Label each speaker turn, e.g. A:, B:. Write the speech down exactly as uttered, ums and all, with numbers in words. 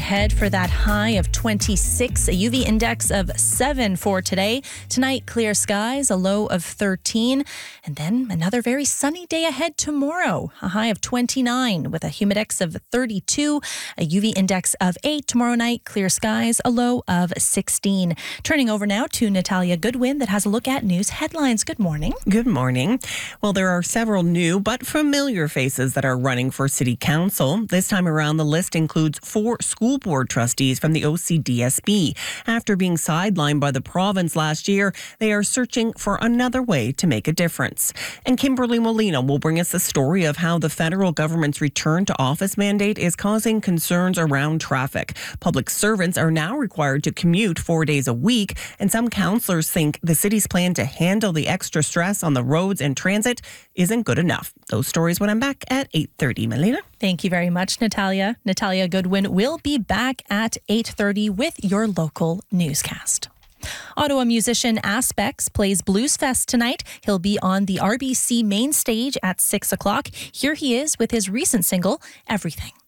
A: ahead for that high of twenty-six, a U V index of seven for today. Tonight, clear skies, a low of thirteen. And then another very sunny day ahead tomorrow, a high of twenty-nine with a humidex of thirty-two, a U V index of eight. Tomorrow night, clear skies, a low of sixteen. Turning over now to Natalia Goodwin that has a look at news headlines. Good morning.
B: Good morning. Well, there are several new but familiar faces that are running for City Council. This time around, the list includes four school board trustees from the O C D S B. After being sidelined by the province last year, they are searching for another way to make a difference. And Kimberly Molina will bring us the story of how the federal government's return to office mandate is causing concerns around traffic. Public servants are now required to commute four days a week, and some councillors think the city's plan to handle the extra stress on the roads and transit isn't good enough. Those stories when I'm back at eight thirty. Melina?
A: Thank you very much, Natalia. Natalia Goodwin will be back at eight thirty with your local newscast. Ottawa musician Aspects plays Blues Fest tonight. He'll be on the R B C main stage at six o'clock. Here he is with his recent single, Everything.